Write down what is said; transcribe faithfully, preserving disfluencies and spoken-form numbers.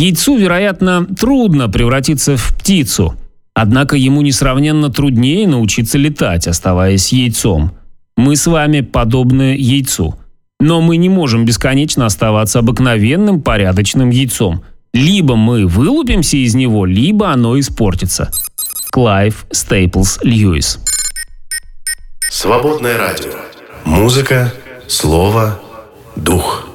Яйцу, вероятно, трудно превратиться в птицу. Однако ему несравненно труднее научиться летать, оставаясь яйцом. Мы с вами подобны яйцу. Но мы не можем бесконечно оставаться обыкновенным порядочным яйцом. Либо мы вылупимся из него, либо оно испортится. Клайв Стейплс Льюис. Свободное радио. Музыка, слово, дух.